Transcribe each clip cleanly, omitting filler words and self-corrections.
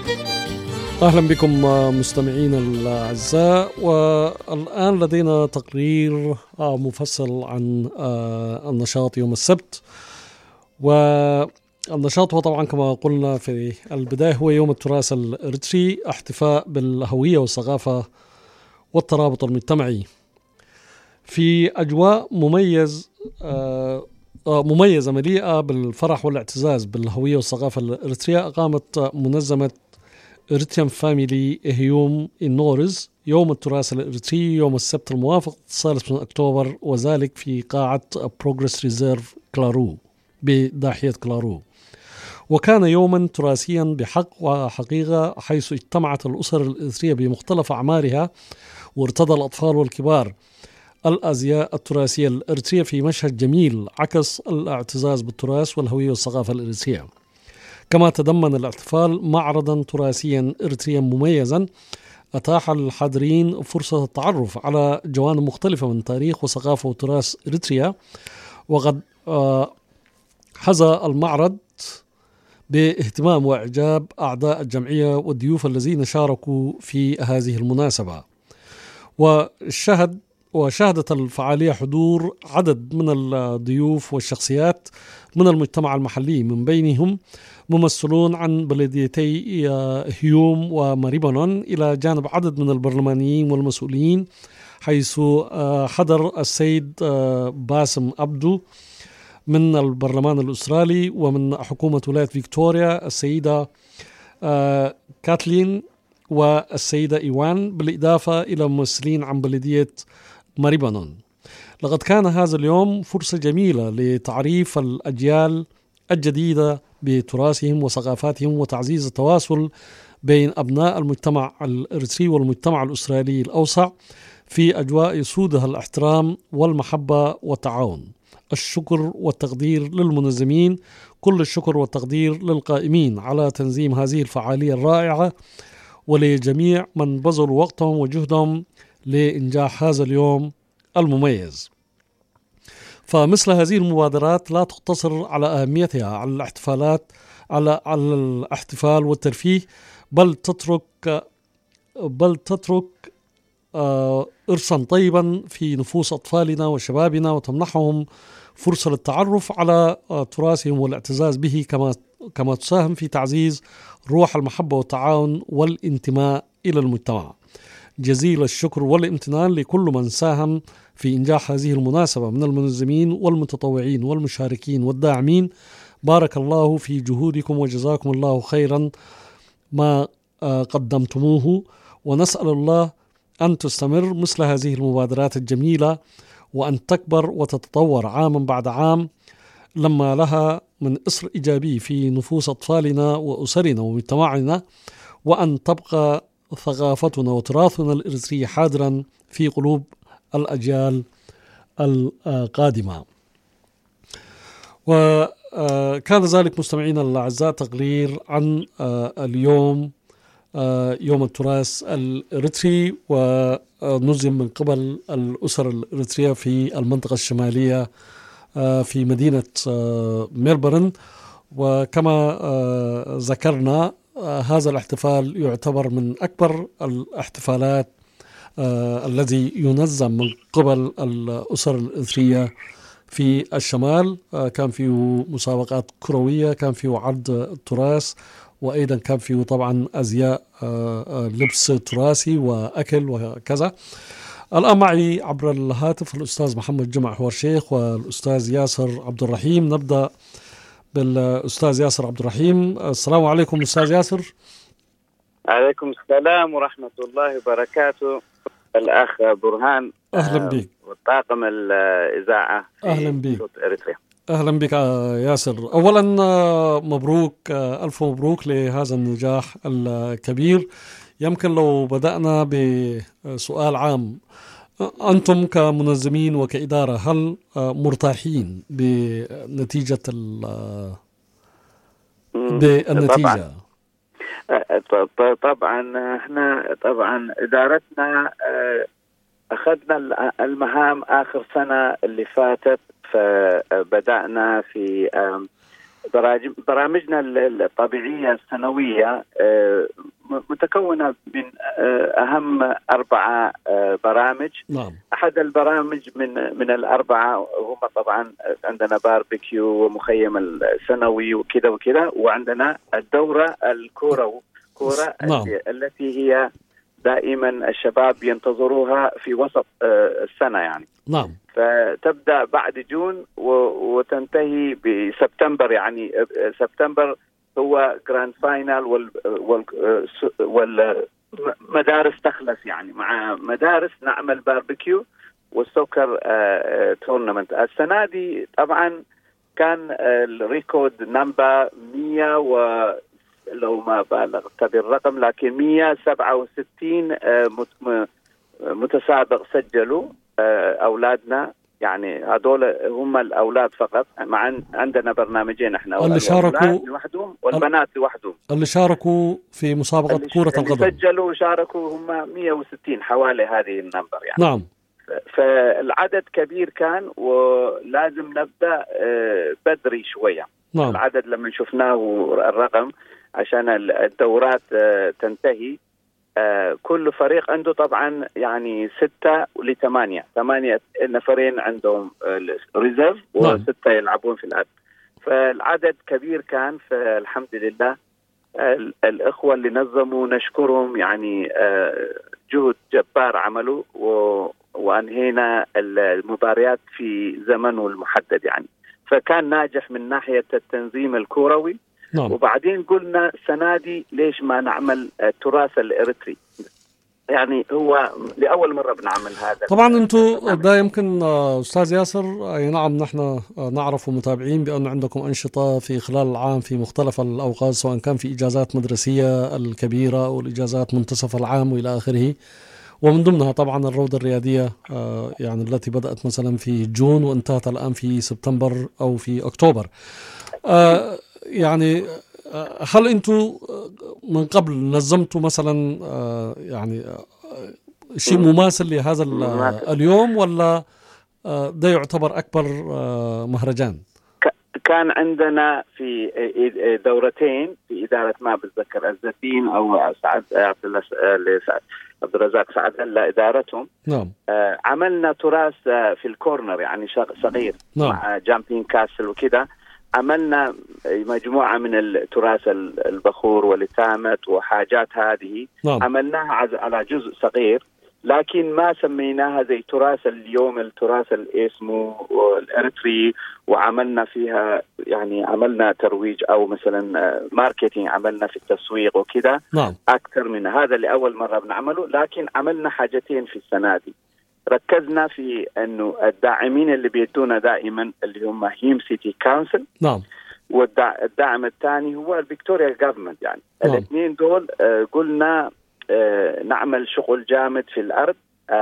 أهلا بكم مستمعين الأعزاء، والآن لدينا تقرير مفصل عن النشاط يوم السبت. والنشاط هو طبعا كما قلنا في البداية هو يوم التراث الإريتري، احتفاء بالهوية والثقافة والترابط المجتمعي في أجواء مميزة مليئة بالفرح والاعتزاز بالهوية والثقافة الإريترية. أقامت منظمة إريتريان فاميلي هيوم النورز يوم التراث الإريتري يوم السبت الموافق 3 من أكتوبر، وذلك في قاعة بروغرس ريزيرف كلارو بضاحية كلارو. وكان يوما تراثيا بحق وحقيقة، حيث اجتمعت الأسر الإريترية بمختلف أعمارها وارتدى الأطفال والكبار الأزياء التراثية الإريترية في مشهد جميل عكس الاعتزاز بالتراث والهوية والثقافة الإريترية. كما تضمن الاحتفال معرضا تراثيا إريتريا مميزا أتاح للحاضرين فرصة التعرف على جوانب مختلفة من تاريخ وثقافة وتراث إريتريا. وقد حظى المعرض باهتمام وإعجاب أعضاء الجمعية والضيوف الذين شاركوا في هذه المناسبة. وشهدت الفعالية حضور عدد من الضيوف والشخصيات من المجتمع المحلي، من بينهم ممثلون عن بلديتي هيوم وماريبانون، إلى جانب عدد من البرلمانيين والمسؤولين، حيث حضر السيد باسم أبدو من البرلمان الأسترالي، ومن حكومة ولاية فيكتوريا السيدة كاتلين والسيدة إيوان، بالإضافة إلى ممثلين عن بلدية ماريبانون. لقد كان هذا اليوم فرصة جميلة لتعريف الأجيال الجديدة بتراثهم وثقافاتهم، وتعزيز التواصل بين أبناء المجتمع الإريتري والمجتمع الأسترالي الأوسع في أجواء يسودها الاحترام والمحبة والتعاون. الشكر والتقدير للمنظمين، كل الشكر والتقدير للقائمين على تنظيم هذه الفعالية الرائعة، ولجميع من بذلوا وقتهم وجهدهم لإنجاح هذا اليوم المميز. فمثل هذه المبادرات لا تقتصر على أهميتها على الاحتفالات على الاحتفال والترفيه، بل تترك إرثا طيبا في نفوس أطفالنا وشبابنا، وتمنحهم فرصة للتعرف على تراثهم والاعتزاز به، كما تساهم في تعزيز روح المحبة والتعاون والانتماء إلى المجتمع. جزيل الشكر والامتنان لكل من ساهم في إنجاح هذه المناسبة من المنظمين والمتطوعين والمشاركين والداعمين. بارك الله في جهودكم وجزاكم الله خيرا ما قدمتموه، ونسأل الله أن تستمر مثل هذه المبادرات الجميلة، وأن تكبر وتتطور عاما بعد عام، لما لها من إثر إيجابي في نفوس أطفالنا وأسرنا ومجتمعنا، وأن تبقى ثقافتنا وتراثنا الإريتري حاضرا في قلوب الأجيال القادمة. وكان ذلك مستمعينا الأعزاء تقرير عن اليوم يوم التراث الإريتري، ونظم من قبل الأسر الإريترية في المنطقة الشمالية في مدينة ميلبورن. وكما ذكرنا هذا الاحتفال يعتبر من أكبر الاحتفالات الذي ينظم من قبل الأسر الإريترية في الشمال. كان فيه مسابقات كروية، كان فيه عرض التراث، وأيضا كان فيه طبعا أزياء لبس تراثي وأكل وكذا. الآن معي عبر الهاتف الأستاذ محمد جمع حوار شيخ والأستاذ ياسر عبد الرحيم. نبدأ بالأستاذ ياسر عبد الرحيم. السلام عليكم أستاذ ياسر. عليكم السلام ورحمة الله وبركاته. الأخ برهان، أهلا بك، والطاقم الإذاعة أهلا بك. إريتريا. أهلا بك ياسر. أولا مبروك، ألف مبروك لهذا النجاح الكبير. يمكن لو بدأنا بسؤال عام، أنتم كمنظمين وكإدارة هل مرتاحين بنتيجة بالنتيجة؟ طبعا احنا طبعا إدارتنا أخذنا المهام آخر سنة اللي فاتت، فبدأنا في برامجنا الطبيعية السنوية متكونة من أهم 4 برامج. نعم. أحد البرامج من الأربعة هم طبعا عندنا باربيكيو ومخيم السنوي وكذا، وعندنا الدورة الكورة نعم. التي هي دائما الشباب ينتظروها في وسط السنة يعني. نعم. فتبدأ بعد جون وتنتهي بسبتمبر، يعني سبتمبر هو جراند فاينل والمدارس تخلص، يعني مع مدارس نعمل باربيكيو والسوكر تورنمنت. السنة دي طبعا كان الريكورد نمبر 100 لو ما بالغت بالرقم، لكن 167 متسابق سجلوا أولادنا، يعني هذول هم الأولاد فقط. عندنا برنامجين احنا، اللي شاركوا لوحدهم والبنات لوحدهم، اللي شاركوا في مسابقة كرة القدم اللي سجلوا وشاركوا هم 160 حوالي هذه النمبر يعني. نعم. فالعدد كبير كان، ولازم نبدأ بدري شوية. نعم. العدد لما شفناه الرقم عشان الدورات تنتهي، كل فريق عنده طبعا يعني 6 ل8 نفرين عندهم ريزيرف و6 يلعبون في الأرض. فالعدد كبير كان، فالحمد لله الإخوة اللي نظموا نشكرهم، يعني جهد جبار عملوا وأنهينا المباريات في زمنه المحدد يعني. فكان ناجح من ناحية التنظيم الكروي. نعم. وبعدين قلنا السنة دي ليش ما نعمل التراث الإريتري، يعني هو لأول مرة بنعمل هذا. طبعا أنتم ده يمكن أستاذ ياسر، أي نعم نحن نعرف ومتابعين بأن عندكم أنشطة في خلال العام في مختلف الأوقات، سواء كان في إجازات مدرسية الكبيرة أو الإجازات منتصف العام وإلى آخره، ومن ضمنها طبعا الروضة الرياضية يعني التي بدأت مثلا في جون وانتهت الآن في سبتمبر أو في أكتوبر. يعني هل أنتم من قبل نظمتوا مثلا يعني شيء مماثل لهذا اليوم، ولا ده يعتبر أكبر مهرجان؟ كان عندنا في دورتين في إدارة ما بتذكر الزيتين أو سعد عبد الرزاق سعد الله إدارتهم. نعم. عملنا تراث في الكورنر يعني صغير. نعم. مع جامبين كاسل وكده، عملنا مجموعة من التراث البخور والتامت وحاجات هذه. نعم. عملناها على جزء صغير، لكن ما سميناها زي تراث اليوم، التراث الاسمه والإريتري، وعملنا فيها يعني عملنا ترويج أو مثلا ماركتينج، عملنا في التسويق وكده. نعم. أكثر من هذا اللي أول مرة بنعمله. لكن عملنا حاجتين في السنة دي، ركزنا في أنه الداعمين اللي بيدونا دائما اللي هم هيم سيتي كونسل. نعم. والدعم الثاني هو الفيكتوريا جوفرمنت يعني. نعم. الاثنين دول قلنا نعمل شغل جامد في الأرض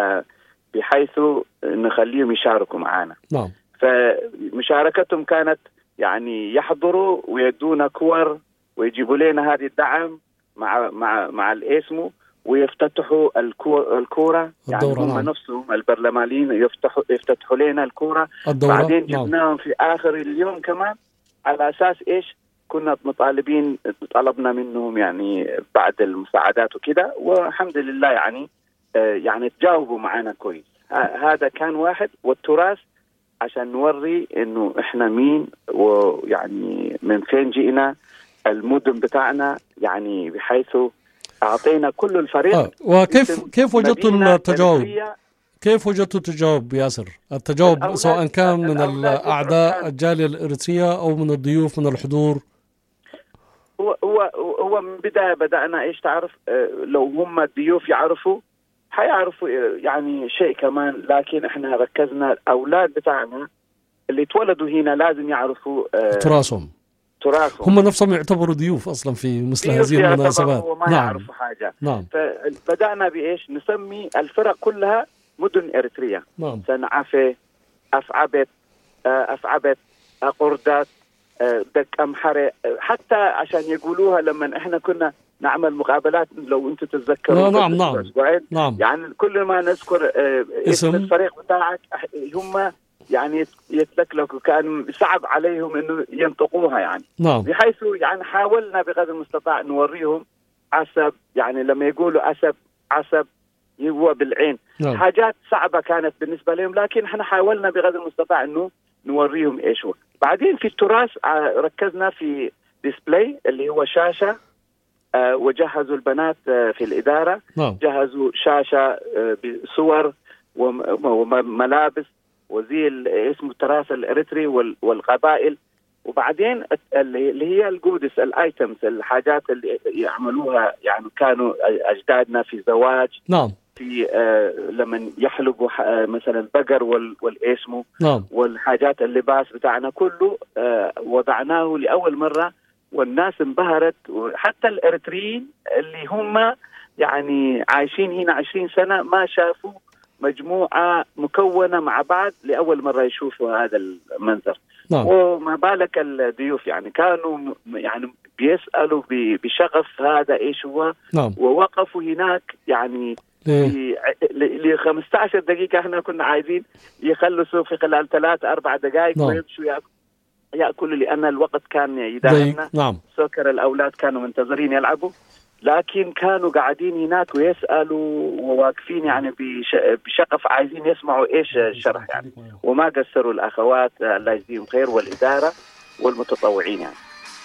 بحيث نخليهم يشاركوا معنا. نعم. فمشاركتهم كانت يعني يحضروا ويدونا كور ويجيبوا لنا هذه الدعم مع الاسمو، ويفتتحوا الكورة يعني هم نعم. نفسهم البرلمانيين يفتتحوا لنا الكورة. بعدين جبناهم في آخر اليوم كمان، على أساس إيش كنا طلبنا منهم يعني بعد المساعدات وكده، والحمد لله يعني تجاوبوا معنا كويس. هذا كان واحد. والتراث عشان نوري إنه إحنا مين، ويعني من فين جئنا، المدن بتاعنا يعني، بحيث أعطينا كل الفريق. وكيف وجدتوا التجاوب؟ كيف وجدتوا التجاوب ياسر؟ التجاوب سواء كان من الأعداء الجالية الإريترية أو من الضيوف من الحضور. هو من بداية بدأنا إيش تعرف، لو هم الضيوف يعرفوا حيعرفوا يعني شيء كمان، لكن إحنا ركزنا الأولاد بتاعنا اللي اتولدوا هنا لازم يعرفوا تراثهم. هم نفسهم يعتبروا ضيوف أصلا في مثل هذه المناسبات. وما يعرفوا حاجة. نعم. فبدأنا بإيش نسمي الفرق كلها مدن إريتريا. نعم. سنعفة، أفعبت، أقردات، دك أمحرة، حتى عشان يقولوها لما إحنا كنا نعمل مقابلات لو أنتم تتذكروا. نعم. يعني كل ما نذكر اسم الفريق بتاعك هم يعني يتلكلكوا، كان صعب عليهم انه ينطقوها يعني. نعم. بحيث يعني حاولنا بقدر المستطاع نوريهم عسب، يعني لما يقولوا عسب هو بالعين. نعم. حاجات صعبة كانت بالنسبة لهم، لكن احنا حاولنا بقدر المستطاع انه نوريهم ايش هو. بعدين في التراث ركزنا في ديسبلاي اللي هو شاشة، وجهزوا البنات في الإدارة. نعم. جهزوا شاشة بصور وملابس وزي اسمه التراث الإريتري والقبائل. وبعدين اللي هي الجودس، الايتمز، الحاجات اللي يعملوها، يعني كانوا اجدادنا في زواج. نعم. في لما يحلقوا مثلا البقر والاسمو. نعم. والحاجات اللباس بتاعنا كله وضعناه لاول مره، والناس انبهرت. وحتى الاريتريين اللي هم يعني عايشين هنا 20 سنه ما شافوا مجموعه مكونه مع بعض، لاول مره يشوفوا هذا المنظر. نعم. وما بالك الضيوف يعني كانوا يعني بيسألوا بشغف هذا ايش هو. نعم. ووقفوا هناك يعني ل 15 دقيقة. احنا كنا عايزين يخلصوا في خلال 3-4 دقائق. نعم. ويمشوا يأكلوا لأن الوقت كان يداهمنا. نعم. سكر الأولاد كانوا منتظرين يلعبوا، لكن كانوا قاعدين هناك ويسألوا وواقفين يعني بشغف عايزين يسمعوا إيش الشرح يعني. وما قصروا الأخوات الله يجزيهم خير والإدارة والمتطوعين يعني.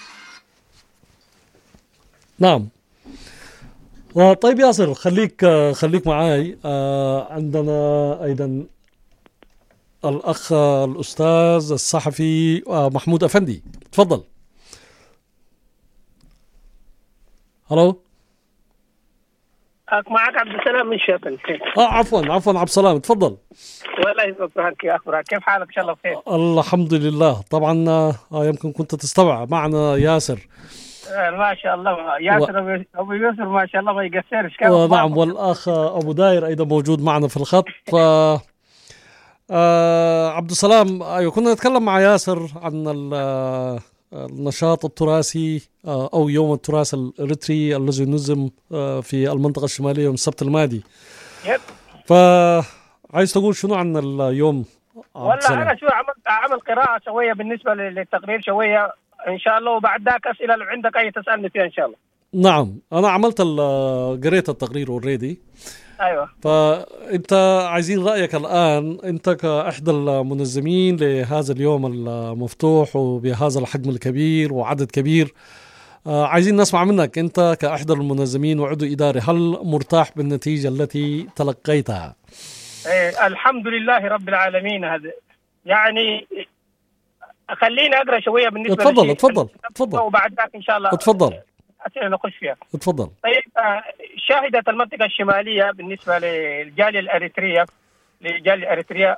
نعم. طيب ياسر، خليك معاي. عندنا أيضا الأخ الأستاذ الصحفي محمود أفندي، تفضل. هلو. معك عبد السلام من شيبل. عفوا عبد السلام، تفضل. والله يسعدك يا أخبارك، كيف حالك؟ إن شاء الله بخير. الحمد لله. طبعا يمكن كنت تستوعب معنا ياسر. ما شاء الله ياسر أبو يوسف ما شاء الله ما يقصرش. نعم، والأخ أبو داير أيضا موجود معنا في الخط. عبد السلام، أيوة كنا نتكلم مع ياسر عن النشاط التراثي أو يوم التراث الإريتري الذي نظم في المنطقة الشمالية يوم السبت الماضي. فعايز تقول شنو عن اليوم؟ والله أنا شو عمل قراءة شوية بالنسبة للتقرير شوية إن شاء الله، وبعد ذاك أسئلة لو عندك أي تسألني فيها إن شاء الله. نعم، أنا عملت قريت التقرير اوريدي. أيوة. فأنت عايزين رأيك الآن، أنت كأحد المنظمين لهذا اليوم المفتوح وبهذا الحجم الكبير وعدد كبير، عايزين نسمع منك أنت كأحد المنظمين وعضو إداري، هل مرتاح بالنتيجة التي تلقيتها؟ الحمد لله رب العالمين. هذا يعني خليني أقرأ شوية بالنسبة تفضل وبعد ذاك إن شاء الله تفضل أسئلة نخش فيها. تفضل. طيب، شهدت المنطقة الشمالية بالنسبة للجالية الأريترية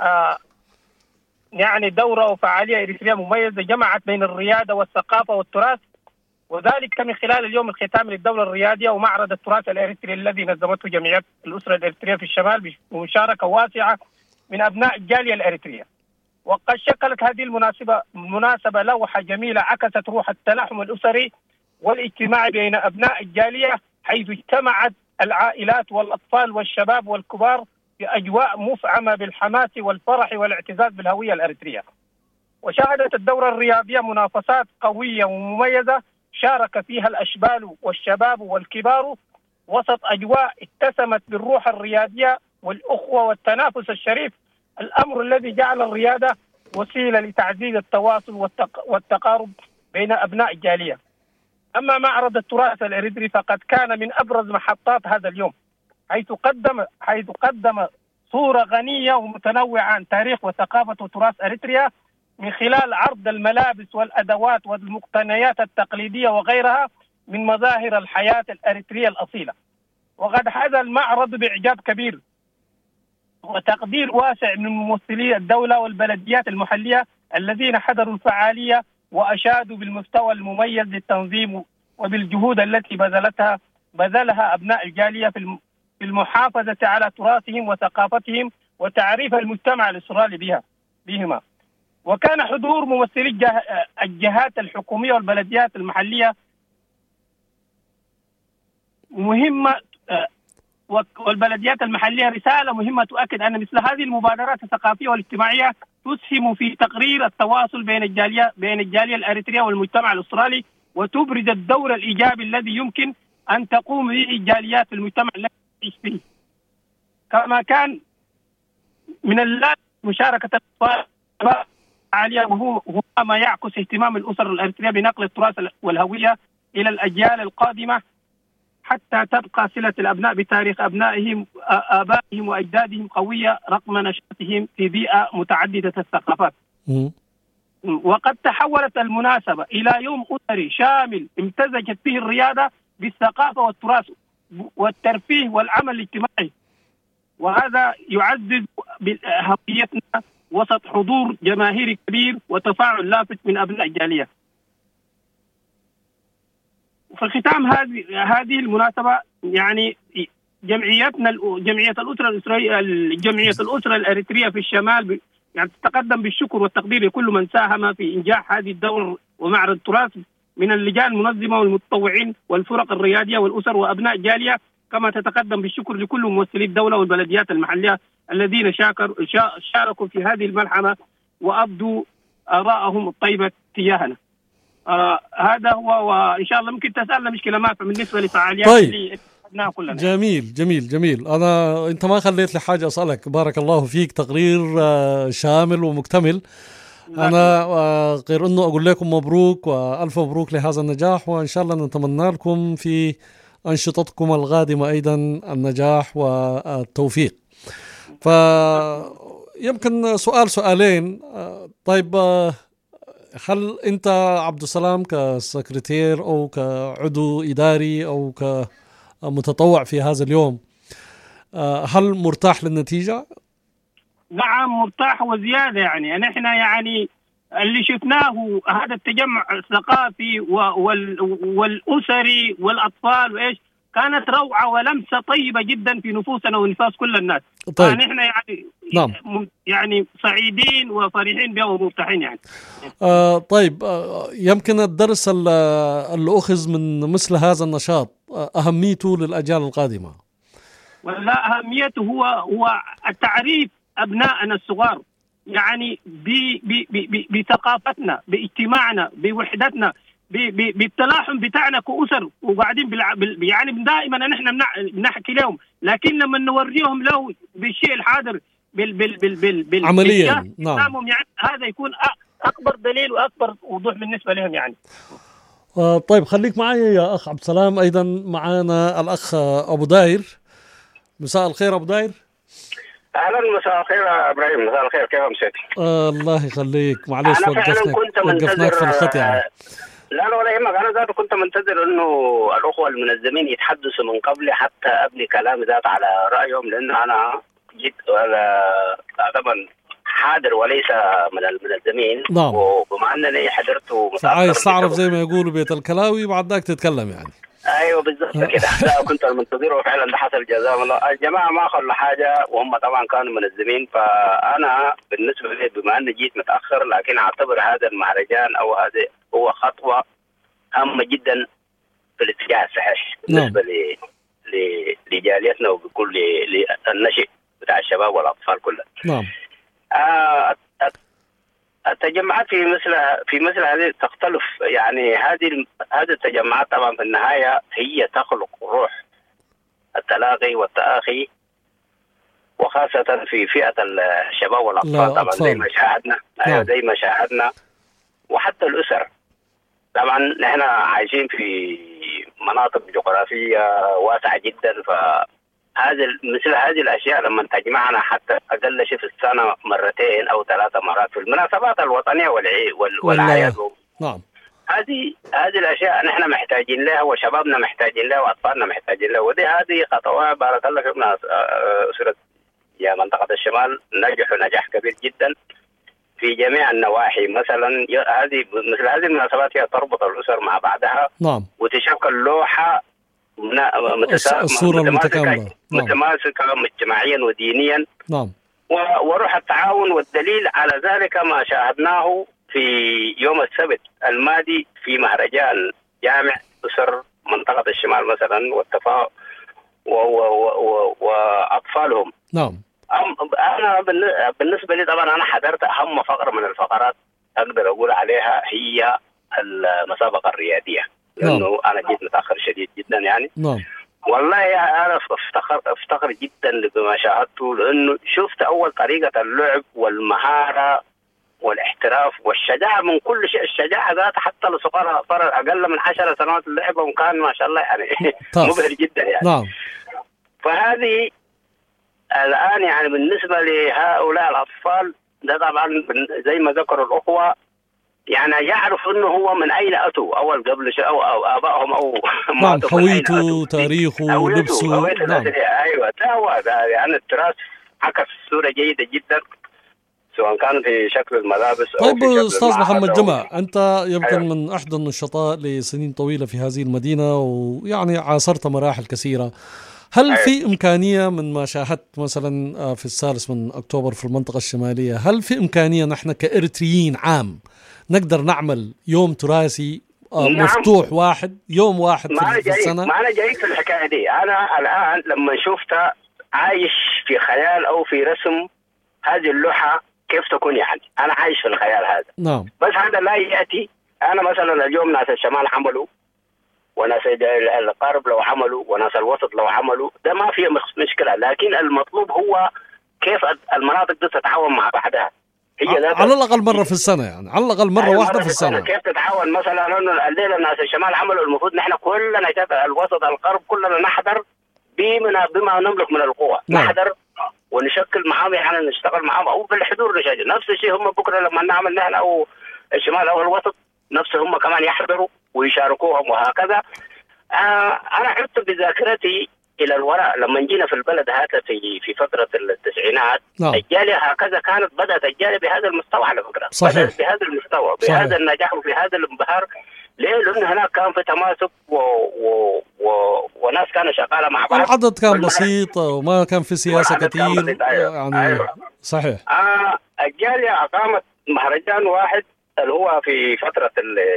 يعني دورة وفعالية إريترية مميزة جمعت بين الريادة والثقافة والتراث، وذلك من خلال اليوم الختامي للدولة الريادية ومعرض التراث الإريتري الذي نظمته جمعية الأسرة الإريترية في الشمال بمشاركة واسعة من أبناء الجالية الأريترية. وقد شكلت هذه المناسبة لوحة جميلة عكست روح التلاحم الأسري والاجتماع بين أبناء الجالية، حيث اجتمعت العائلات والأطفال والشباب والكبار في أجواء مفعمة بالحماس والفرح والاعتزاز بالهوية الأريترية. وشهدت الدورة الرياضية منافسات قوية ومميزة شارك فيها الأشبال والشباب والكبار وسط أجواء اتسمت بالروح الرياضية والأخوة والتنافس الشريف، الأمر الذي جعل الرياضة وسيلة لتعزيز التواصل والتقارب بين أبناء الجالية. أما معرض التراث الإريتري فقد كان من أبرز محطات هذا اليوم، حيث قدم صورة غنية ومتنوعة عن تاريخ وثقافة وتراث أريتريا من خلال عرض الملابس والأدوات والمقتنيات التقليدية وغيرها من مظاهر الحياة الأريترية الأصيلة. وقد حاز المعرض بإعجاب كبير وتقدير واسع من ممثلي الدولة والبلديات المحلية الذين حضروا الفعالية وأشادوا بالمستوى المميز للتنظيم وبالجهود التي بذلها أبناء الجالية في المحافظة على تراثهم وثقافتهم وتعريف المجتمع الأسترالي بهما. وكان حضور ممثلي الجهات الحكومية والبلديات المحلية مهمة والبلديات المحلية رسالة مهمة تؤكد أن مثل هذه المبادرات الثقافية والاجتماعية تسهم في تقرير التواصل بين الجالية الأريترية والمجتمع الأسترالي، وتبرز الدور الإيجابي الذي يمكن أن تقوم به الجاليات في المجتمع الذي تعيش فيه. كما كان من اللازم مشاركة الأطفال عالية، وهو ما يعكس اهتمام الأسر الأريترية بنقل التراث والهوية إلى الأجيال القادمة، حتى تبقى صلة الأبناء بتاريخ آبائهم وأجدادهم قوية رغم نشأتهم في بيئة متعددة الثقافات. وقد تحولت المناسبة إلى يوم أسري شامل امتزجت به الرياضة بالثقافة والتراث والترفيه والعمل الاجتماعي، وهذا يعزز هويتنا وسط حضور جماهيري كبير وتفاعل لافت من أبناء الجالية. في ختام هذه المناسبة يعني جمعية الأسرة الأريترية في الشمال يعني تتقدم بالشكر والتقدير لكل من ساهم في إنجاح هذه الدورة ومعرض التراث من اللجان المنظمة والمتطوعين والفرق الريادية والأسر وأبناء الجالية، كما تتقدم بالشكر لكل ممثلي الدولة والبلديات المحلية الذين شاركوا في هذه الملحمة وأبدوا آراءهم الطيبة تجاهنا. هذا هو، وإن شاء الله ممكن تسألنا مشكلة ما بالنسبة لفعاليات اللي أخذناها كلنا. جميل جميل جميل. أنت ما خليت لي حاجة أسألك، بارك الله فيك، تقرير شامل ومكتمل. أنا غير أنه أقول لكم مبروك وألف مبروك لهذا النجاح، وإن شاء الله نتمنى لكم في أنشطتكم القادمة أيضا النجاح والتوفيق. فيمكن سؤالين. طيب، هل أنت عبد السلام كسكرتير أو كعضو إداري أو كمتطوع في هذا اليوم، هل مرتاح للنتيجة؟ نعم مرتاح وزيادة. يعني نحن يعني اللي شفناه هذا التجمع الثقافي والأسري والأطفال وإيش كانت روعة ولمسة طيبة جدا في نفوسنا ونفاس كل الناس. طيب. نحن يعني نعم. يعني سعيدين وفرحين بها ومرتاحين يعني. طيب، يمكن الدرس اللي أخذ من مثل هذا النشاط أهميته للأجيال القادمة. ولا أهميته هو التعريف أبنائنا الصغار يعني بثقافتنا، باجتماعنا، بوحدتنا، بالتلاحم بتاعنا كأسر، وقاعدين يعني دائما نحن بنحكي لهم، لكن لما نوريهم له بالشيء الحاضر عمليا نعم، يعني هذا يكون أكبر دليل وأكبر وضوح بالنسبة لهم يعني. طيب خليك معي يا أخ عبد السلام. أيضا معنا الأخ أبو داير. مساء الخير أبو داير. أهلا، مساء الخير يا إبراهيم. مساء الخير، كيف مسيتي؟ الله يخليك، معلش وقفناك في الخط يعني. لا ولا يهمك، أنا ذاته كنت منتظر إنه الأخوة المنظمين يتحدثوا من قبل حتى أبني كلامي ذات على رأيهم، لأنه أنا جيت طبعا حاضر وليس من المنظمين. نعم. وبما أنني حضرت عايز تعرف زي ما يقولوا بيت الكلاوي وبعد ذاك تتكلم يعني. ايوه بالضبط كده. كنت المنتظر وفعلا ده حصل. جزاهم الله. الجماعه ما خلوا حاجه وهم طبعا كانوا منظمين. فانا بالنسبه لي بما اني جيت متاخر، لكن اعتبر هذا المهرجان او هذا هو خطوه هامه جدا في الاتجاه الصحيح بالنسبه لجاليتنا وبكل للنشء بتاع الشباب والاطفال كلها. نعم. التجمعات في مثل هذه تختلف. يعني هذه التجمعات طبعا في النهايه هي تخلق روح التلاقي والتآخي، وخاصه في فئه الشباب والاطفال طبعا زي ما شاهدنا. ايوه زي ما شاهدنا. وحتى الاسر طبعا نحن عايشين في مناطق جغرافيه واسعه جدا، مثل هذه الأشياء لما تجمعنا حتى أقل شيء في السنة مرتين أو 3 مرات في المناسبات الوطنية والأعياد. نعم. هذه الأشياء نحن محتاجين لها، وشبابنا محتاجين لها، وأطفالنا محتاجين لها. هذه خطوات بارك الله فيكم أسرة يا منطقة الشمال نجحوا نجاح كبير جدا في جميع النواحي. مثلا مثل هذه المناسبات هي تربط الأسر مع بعضها. نعم. وتشكل لوحة الصورة المتكاملة. متماسكة اجتماعيا ودينيا. نعم. وروح التعاون، والدليل على ذلك ما شاهدناه في يوم السبت الماضي في مهرجان جامع أسر منطقة الشمال مثلا، وأطفالهم. نعم. أنا بالنسبة لي طبعا أنا حضرت أهم فقرة من الفقرات أقدر أقول عليها هي المسابقة الرياضية، لأنه أنا جيت متأخر شديد جدا يعني. نعم. والله أنا افتخر جدا بما شاهدته، لأنه شفت أول طريقة اللعب والمهارة والاحتراف والشجاعة من كل شيء. الشجاعة ذات حتى لصغار أقل من 10 سنوات اللعبة وكان ما شاء الله يعني مبهر جدا يعني. نعم. فهذه الآن يعني بالنسبة لهؤلاء الأطفال ده طبعا زي ما ذكروا الأخوة يعني يعرف انه هو من اين اتوا اول قبل شيء او ابائهم او نعم، هويته، تاريخه، لبسه. نعم. ايوه ده يعني التراث عكس صوره جيده جدا سواء كان في شكل الملابس او طيب في شكل استاذ محمد جمع، انت يمكن أيوة. من احدى النشطاء لسنين طويله في هذه المدينه ويعني عاصرت مراحل كثيره. هل أيوة. في إمكانية من ما شاهدت مثلا في 3 أكتوبر في المنطقة الشمالية، هل في إمكانية نحن كإريتريين عام نقدر نعمل يوم تراثي مفتوح واحد، يوم واحد في السنة؟ ما أنا جاي في الحكاية دي. أنا الآن لما شفتها عايش في خيال أو في رسم هذه اللوحة كيف تكون يعني أنا عايش في الخيال هذا. نعم. بس هذا لا يأتي. أنا مثلا اليوم ناس الشمال عملوا وناس الغرب لو عملوا وناس الوسط لو عملوا، ده ما فيه مشكلة، لكن المطلوب هو كيف المناطق دي تتعاون مع بعضها. هي على الأقل مرة في السنة، يعني على الأقل مرة واحدة في السنة. كيف تتعاون مثلا انه الليلة الناس الشمال عملوا، المفروض نحن كلنا الوسط الغرب كلنا نحضر بما نملك من القوة. نعم. نحضر ونشكل معاهم يعني نشتغل معاهم او بالحضور نشاهد. نفس الشيء هم بكرة لما نعمل نحن او الشمال او الوسط نفس هم كمان يحضروا ويشاركوهم وهكذا. أنا عدت بذاكرتي إلى الوراء لما جينا في البلد هذا في فترة التسعينات. نعم. الجالية هكذا كانت بدأت الجالية بهذا المستوى على فكرة. صحيح. بدأت بهذا المستوى بهذا النجاح وفي هذا الانبهار. ليه؟ لأن هناك كان في تماسك وناس كانوا شغالة مع بعض. العدد كان بسيط وما كان في سياسة كثير يعني. أيوة. صحيح. الجالية أقامت مهرجان واحد اللي هو في فترة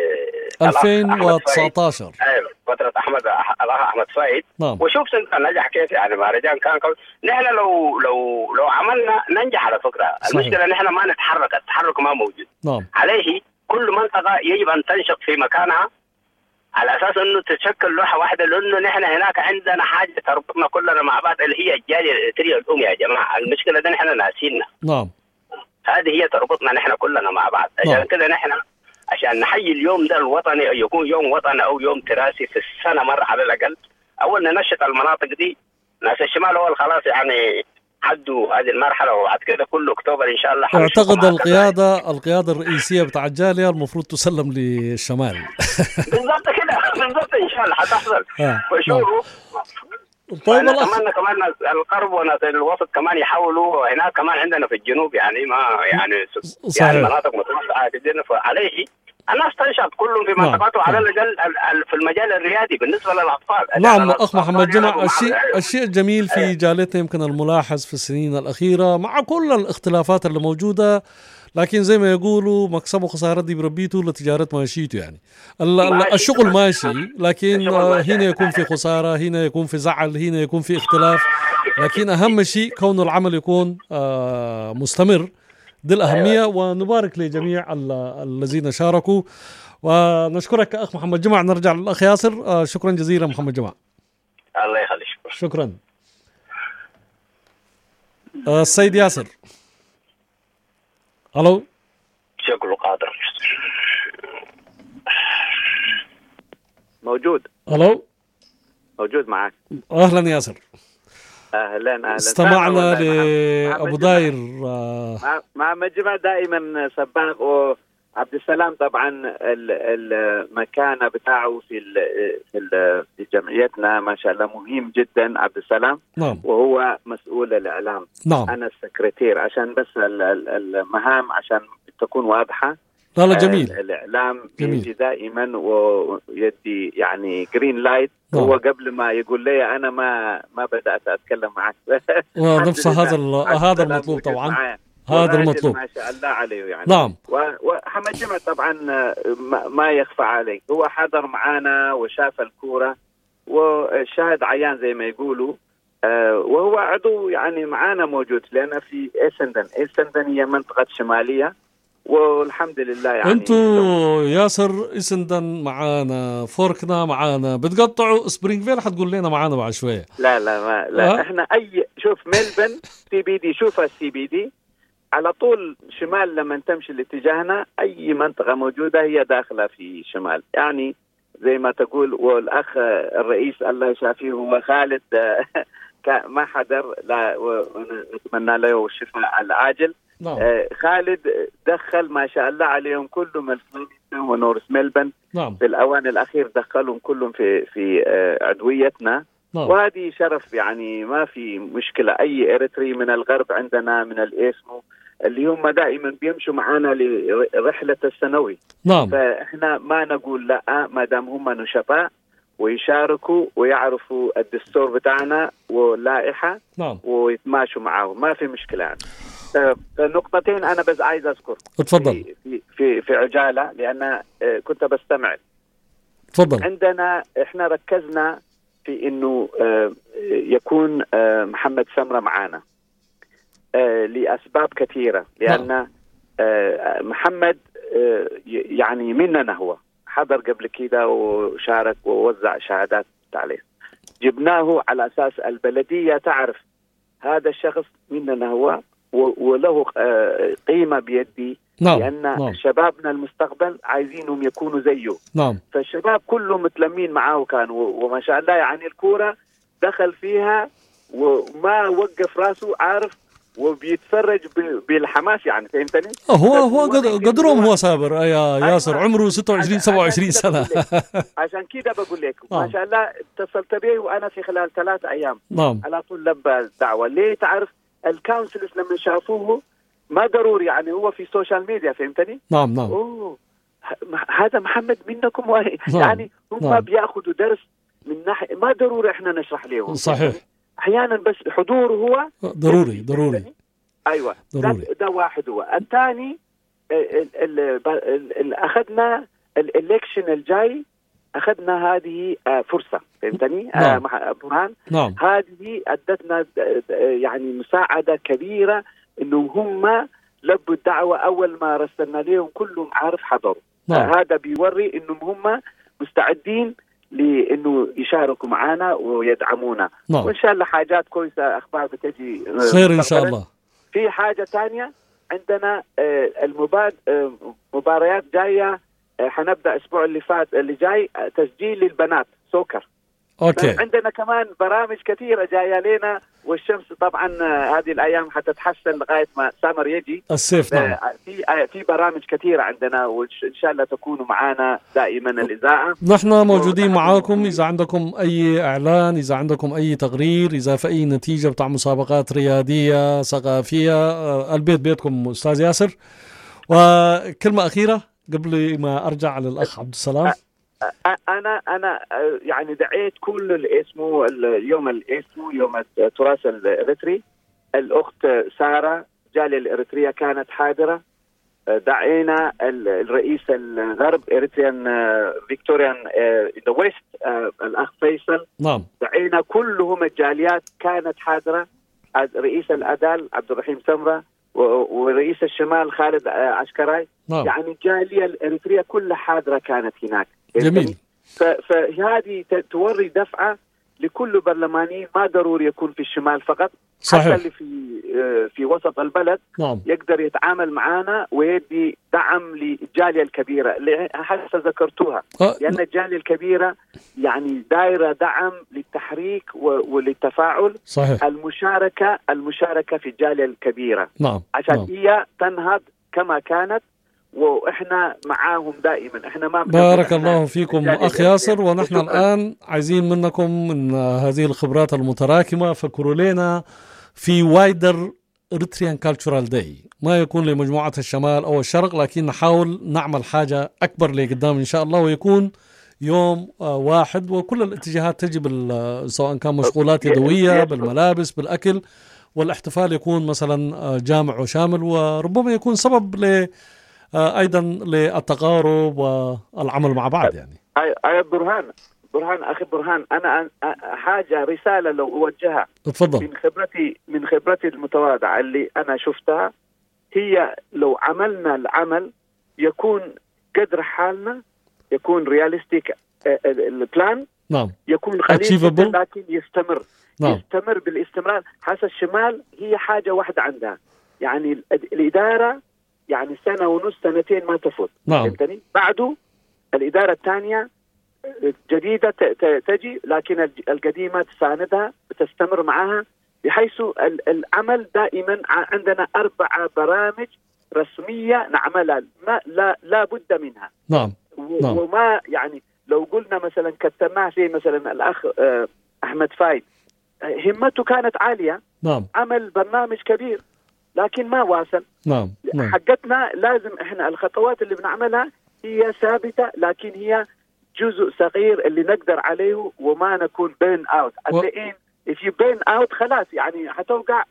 2019. ايوه فترة أحمد فايد. نعم. وشوف نجح كيف يعني مهرجان كان نحن لو عملنا ننجح على فكرة. صحيح. المشكلة نحن ما نتحرك، التحرك ما موجود. نعم. عليه كل منطقة يجب أن تنشط في مكانها على أساس أنه تتشكل لوحة واحدة، لأنه نحن هناك عندنا حاجة تربطنا كلنا مع بعض اللي هي الجالية الإريترية الأم يا جماعة. المشكلة ده نحن ناسينها. نعم. هذه هي تربطنا نحن كلنا مع بعض. عشان كده نحن عشان نحيي اليوم ده الوطني يكون يوم وطني أو يوم تراثي في السنة مرة على الأقل. أول ننشط المناطق دي. ناس الشمال أول خلاص يعني حدوا هذه المرحلة وبعد كده كل أكتوبر إن شاء الله. أعتقد القيادة الرئيسية بتاع الجالية المفروض تسلم للشمال. بالضبط كده بالضبط إن شاء الله حتحصل. وشوفوا طيب كمان القرب وناس الوسط كمان يحاولوا. هناك كمان عندنا في الجنوب يعني ما يعني مناطق متوسعة جدا. فعليه الناس تنشط كلهم في منطقته على الأقل في المجال الرياضي بالنسبة للأطفال. نعم أخ محمد جمع، الشيء الجميل في جالتنا يمكن الملاحظ في السنين الأخيرة مع كل الاختلافات اللي موجودة، لكن زي ما يقولوا مكسب وخسارة دي بربيته لتجارة ماشيته. يعني الشغل ماشي، لكن هنا يكون في خسارة، هنا يكون في زعل، هنا يكون في اختلاف، لكن أهم شيء كون العمل يكون مستمر. دي الأهمية. ونبارك لجميع الذين شاركوا ونشكرك أخ محمد جمع. نرجع للأخ ياسر. شكرا جزيلا محمد جمع. الله يخليك. شكرا. السيد ياسر. الو. شكله قادر موجود. الو موجود معك. اهلا ياسر. اهلا. استمعنا لابو داير مع مجمع دائما سباق وعبد السلام. طبعا المكانه بتاعه في جمعيتنا ما شاء الله مهم جدا عبد السلام. نعم. وهو مسؤول الاعلام. نعم. انا السكرتير عشان بس المهام عشان تكون واضحه. لا جميل. الاعلام يجي دائما ويدي يعني جرين لايت. هو قبل ما يقول لي انا ما بدات اتكلم معك. نفس هذا المطلوب طبعا. هذا المطلوب ما شاء الله عليه يعني. نعم. وحمد جمع طبعا ما يخفى عليك، هو حضر معانا وشاف الكوره وشاهد عيان زي ما يقولوا. وهو عضو يعني معانا موجود، لأن في إيسندن هي منطقة شمالية، والحمد لله يعني. انتو ياسر إيسندن معانا، فوركنا معانا، بتقطعوا سبرينغفيل حتقول لنا معانا بعد شوية. لا احنا شوف ميلبن CBD، شوف الCBD على طول شمال، لما تمشي لاتجاهنا أي منطقة موجودة هي داخلة في شمال، يعني زي ما تقول. والأخ الرئيس الله يشافيه هو خالد ما حضر، لا ونتمنى له الشفاء العاجل. نعم. خالد دخل ما شاء الله عليهم كلهم ونورث ميلبن. نعم. في الأوان الأخير دخلهم كلهم في عضويتنا. نعم. وهذه شرف، يعني ما في مشكلة. أي إريتري من الغرب عندنا من الإسمو اللي هم دائما بيمشوا معنا لرحلة السنوي. نعم. فإحنا ما نقول لا، ما دام هم نشطاء ويشاركوا ويعرفوا الدستور بتاعنا واللائحة. نعم. ويتماشوا معه، ما في مشكلة يعني. نقطتين أنا بس عايز أذكر. اتفضل. في عجالة، لأن كنت بستمع. تفضل. عندنا إحنا ركزنا في إنه يكون محمد سمرة معانا لأسباب كثيرة، لأن محمد يعني مننا، هو حضر قبل كده وشارك ووزع شهادات عليه. جبناه على أساس البلدية تعرف هذا الشخص مننا هو، وله قيمة بيدي. نعم. لأن شبابنا المستقبل عايزينهم يكونوا زيه. نعم. فالشباب كلهم متلمين معاه كانوا، وما شاء الله يعني الكورة دخل فيها وما وقف راسه، عارف، وبيتفرج بالحماس، يعني فهمتني؟ هو قدرهم هو سابر يا ياسر، عمره 26-27 سنة. عشان كده بقول لك ما شاء الله اتصلت به وأنا في خلال 3 أيام. نعم. على طول لبى الدعوة. ليه؟ تعرف الكونسلز لما شافوه ما ضروري، يعني هو في السوشيال ميديا، فهمتني؟ نعم. نعم. أوه هذا محمد منكم. نعم. يعني هم نعم. بياخذوا درس من ناحية، ما ضروري احنا نشرح لهم. صحيح. احيانا بس حضوره هو ضروري. ايوه. ضروري. ده واحد. هو الثاني اخذنا الالكشن الجاي، اخذنا هذه فرصة، فهمتني؟ نعم. برهان. نعم. هذه ادتنا يعني مساعدة كبيرة، انه هم لبوا الدعوة اول ما رسلنا لهم كلهم عارف حضروا. نعم. هذا بيوري انهم هم مستعدين لانه يشاركوا معنا ويدعمونا. نعم. وان شاء الله حاجات كويسة، اخبار بتجي خير ان شاء الله. في حاجة تانية عندنا مباريات جاية، حنبدأ الأسبوع اللي جاي تسجيل للبنات سوكر. أوكي. عندنا كمان برامج كثيرة جاية لنا، والشمس طبعا هذه الأيام حتتحسن لغاية ما سامر يجي الصيف. نعم. في برامج كثيرة عندنا، وإن شاء الله تكونوا معنا دائما الإذاعة. نحن موجودين معاكم، إذا عندكم أي إعلان، إذا عندكم أي تقرير، إذا في أي نتيجة بتاع مسابقات رياضية ثقافية، البيت بيتكم أستاذ ياسر. وكلمة أخيرة قبل ما أرجع للأخ عبد السلام. أنا يعني دعيت كل الاسمو اليوم، الاسمو يوم التراث الإريتري. الأخت سارة جالية الإريترية كانت حاضرة. دعينا الرئيس الغرب إريتريان فيكتوريان ذا ويست الأخ فيصل. نعم. دعينا كلهم الجاليات كانت حاضرة. رئيس الأدال عبد الرحيم سمرة، ورئيس الشمال خالد عسكراي. نعم. يعني الجالية الإريترية كلها حاضرة كانت هناك. جميل. فهذه توري دفعة لكل برلماني، ما ضروري يكون في الشمال فقط. صحيح. حتى اللي في وسط البلد. نعم. يقدر يتعامل معنا ويدي دعم للجالية الكبيرة اللي حتى ذكرتوها. لأن الجالية الكبيرة يعني دائرة دعم للتحريك وللتفاعل. صحيح. المشاركة في الجالية الكبيرة. نعم. عشان نعم. هي تنهض كما كانت، واحنا معاهم دائما. احنا ما بارك الله فيكم اخ ياسر. ونحن الان عايزين منكم من هذه الخبرات المتراكمه فكروا لنا في وايدر إريتريان كالتشورال داي، ما يكون لمجموعه الشمال او الشرق، لكن نحاول نعمل حاجه اكبر لقدام ان شاء الله، ويكون يوم واحد وكل الاتجاهات تجي سواء كان مشغولات يدويه بالملابس بالاكل، والاحتفال يكون مثلا جامع وشامل، وربما يكون سبب أيضا للتقارب والعمل مع بعض. يعني أي برهان برهان أخي برهان، أنا حاجة رسالة لو أوجهها تفضل. من خبرتي المتواضعة اللي أنا شفتها، هي لو عملنا العمل يكون قدر حالنا، يكون رياليستيك البلان، نعم، يكون قليل لكن يستمر. نعم. يستمر بالاستمرار. حتى الشمال هي حاجة واحدة عندها، يعني الإدارة يعني سنة ونص سنتين ما تفوت. نعم. بعده الإدارة الثانية جديدة تجي، لكن القديمة تساندها بتستمر معها، بحيث العمل دائما عندنا 4 برامج رسمية نعملها لا بد منها. نعم. وما يعني لو قلنا مثلا كترناه في مثلا الأخ أحمد فايد، همته كانت عالية. نعم. عمل برنامج كبير لكن ما واصل. نعم. حقتنا لازم احنا الخطوات اللي بنعملها هي ثابتة، لكن هي جزء صغير اللي نقدر عليه وما نكون بين اوت. if you burn out خلاص يعني حتوقع،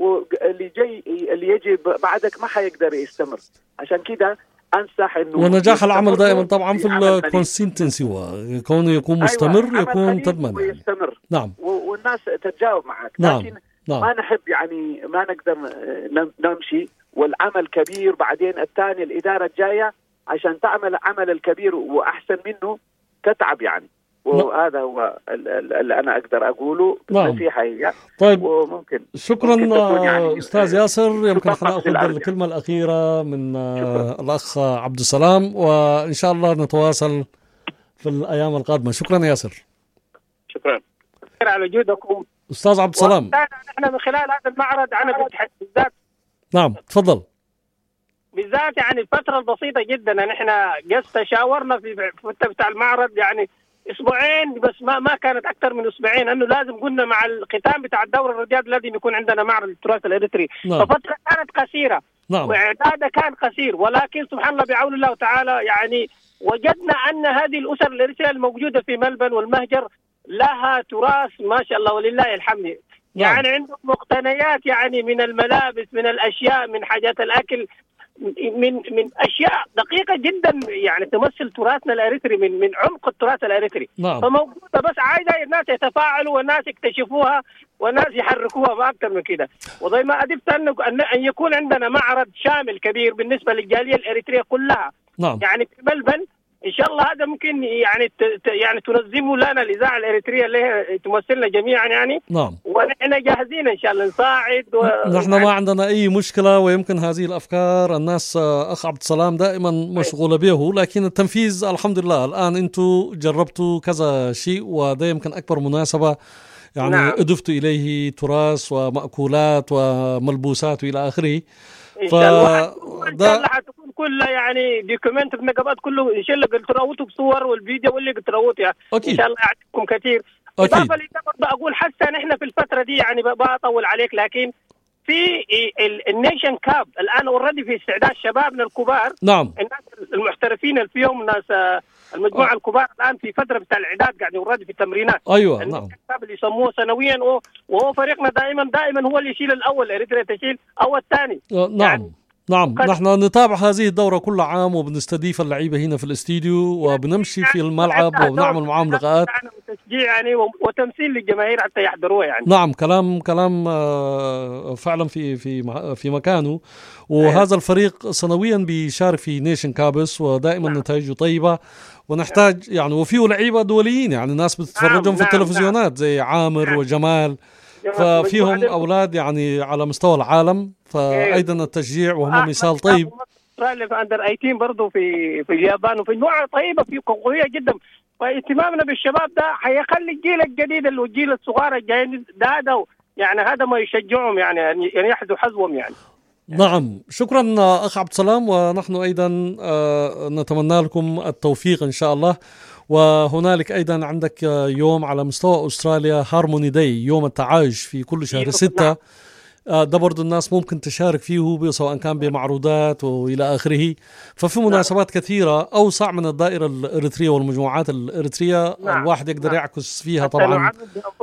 واللي يجي بعدك ما حيقدر يستمر. عشان كده أنصح إنه ونجاح العمل دائما طبعا في الكونسيستنسي، وكونه يكون مستمر. أيوة، يكون تضمن ويستمر. نعم. والناس تتجاوب معك. نعم. لكن نعم. ما نحب يعني ما نقدر نمشي والعمل كبير، بعدين الثاني الإدارة الجاية عشان تعمل عمل الكبير وأحسن منه تتعب يعني. وهذا هو اللي أنا أقدر أقوله. نصيحة هي. طيب، وممكن شكرا يعني أستاذ ياسر. يمكن نأخذ الكلمة الأخيرة من الأخ عبد السلام، وإن شاء الله نتواصل في الأيام القادمة. شكرا ياسر. شكرا على وجودكم أستاذ عبد السلام. نحن من خلال هذا المعرض أنا بالذات. نعم، تفضل. بالذات يعني الفترة البسيطة جدا نحن تشاورنا في بتاع المعرض يعني اسبوعين بس، ما كانت اكثر من اسبوعين، انه لازم قلنا مع الختام بتاع الدورة الرياضي لازم يكون عندنا معرض التراث الاريتري. نعم. ففترة كانت قصيرة. نعم. واعدادها كان قصير، ولكن سبحان الله بعون الله تعالى يعني وجدنا ان هذه الاسر الاريترية الموجودة في ملبن والمهجر لها تراث ما شاء الله ولله الحمد. نعم. يعني عندهم مقتنيات يعني من الملابس، من الاشياء، من حاجات الاكل، من اشياء دقيقه جدا يعني تمثل تراثنا الاريتري من عمق التراث الاريتري. نعم. فموجوده، بس عايزه الناس يتفاعلوا والناس يكتشفوها والناس يحركوها ما اكثر من كده. وزي ما اضفت ان يكون عندنا معرض شامل كبير بالنسبه للجاليه الاريتريه كلها. نعم. يعني في ملبن ان شاء الله هذا ممكن يعني تنظموا لنا الاذاعه الاريتريه اللي تمثلنا جميعا يعني. نعم. ونحن جاهزين ان شاء الله نساعد. نحن ما عندنا اي مشكله، ويمكن هذه الافكار الناس اخ عبد السلام دائما مشغوله به، لكن التنفيذ الحمد لله الان انتم جربتوا كذا شيء، وده يمكن اكبر مناسبه يعني. نعم. اضفتوا اليه تراث ومأكولات وملبوسات والى اخره. ان شاء الله حتكون كلها يعني دوكيومنت النقابات كله ان شاء الله قلت تروتوا بصور والفيديو واللي قلت تروتوا يعني. ان شاء الله يعطيكم كثير. اضافه لي بقول حتى نحن في الفتره دي يعني بطول عليك، لكن في النيشن كاب الان اوريدي في استعداد شبابنا الكبار. نعم. الناس المحترفين اللي فيهم ناس المجموعه الكبار الان في فتره بتاع الاعداد قاعدين اوريدي في التمرينات. ايوه. نعم. الكاب اللي يسموه سنويا، وهو فريقنا دائما هو اللي يشيل الاول، اريتريا تشيل او الثاني. نعم. يعني نعم، نحن نتابع هذه الدورة كل عام، وبنستضيف اللعيبة هنا في الاستديو، وبنمشي في الملعب وبنعمل معهم لقاءات وتشجيع يعني وتمثيل للجماهير حتى يحضروها يعني. نعم، كلام فعلا في مكانه. وهذا الفريق سنويا بيشارك في نيشن كابس، ودائما نتائجه طيبة، ونحتاج يعني وفيه لعيبة دوليين يعني ناس بتتفرجهم في التلفزيونات زي عامر وجمال، ففيهم أولاد يعني على مستوى العالم، فأيضا التشجيع وهم مثال طيب. في أندر 18 برضو في اليابان، وفي مجموعة طيبة في قوية جدا. واهتمامنا بالشباب ده حيخلي الجيل الجديد والجيل الصغار الجايين ده يعني هذا ما يشجعهم يعني يحذو حظهم يعني. نعم، شكرا أخ عبد السلام، ونحن أيضا نتمنى لكم التوفيق إن شاء الله. وهنالك أيضا عندك يوم على مستوى أستراليا هارموني داي، يوم التعايش في كل شهر 6. ده برضو الناس ممكن تشارك فيه سواء كان بمعروضات وإلى آخره. ففي مناسبات كثيرة أوسع من الدائرة الإريترية والمجموعات الإريترية. الواحد يقدر يعكس فيها طبعا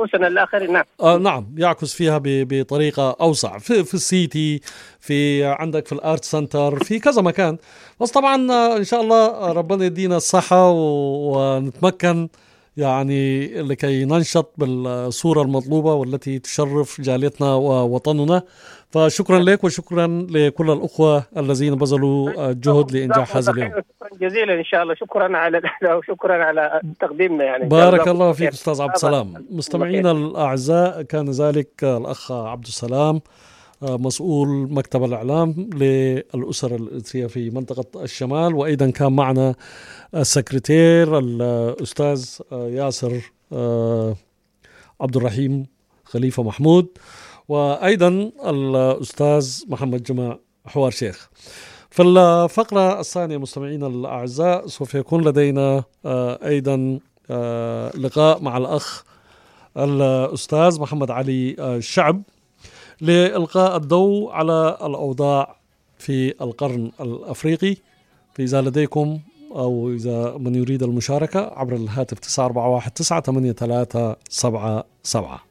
نعم يعكس فيها بطريقة أوسع في السيتي، في عندك في الآرت سنتر، في كذا مكان. بس طبعا إن شاء الله ربنا يدينا الصحة ونتمكن يعني لكي ننشط بالصورة المطلوبة والتي تشرف جاليتنا ووطننا. فشكرا لك وشكرا لكل الأخوة الذين بذلوا جهد لإنجاح هذا اليوم. شكرا جزيلا إن شاء الله. شكرا على تقديمنا يعني. بارك الله فيك أستاذ عبد السلام. مستمعينا الأعزاء، كان ذلك الأخ عبد السلام مسؤول مكتب الإعلام للأسر الإريترية في منطقة الشمال، وأيضا كان معنا السكرتير الأستاذ ياسر عبد الرحيم خليفة محمود، وأيضا الأستاذ محمد جمع حوار شيخ. في الفقرة الثانية مستمعينا الأعزاء سوف يكون لدينا أيضا لقاء مع الأخ الأستاذ محمد علي الشعب لإلقاء الضوء على الأوضاع في القرن الأفريقي. فإذا لديكم أو إذا من يريد المشاركة عبر الهاتف 941 983 77.